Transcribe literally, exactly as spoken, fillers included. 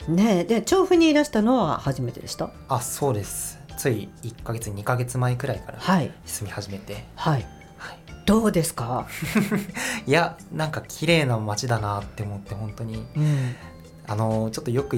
ね。で調布にいらしたのは初めてでした？ あ、そうです。ついいっかげつにかげつまえくらいからはい住み始めて、 はいはい、 どうですか？ いやなんか綺麗な街だなって思って、本当に、 うんあのちょっとよく